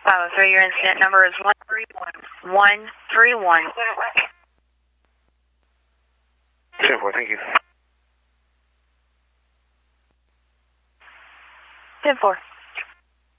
503, your incident number is 131. 10-4, thank you. 10-4.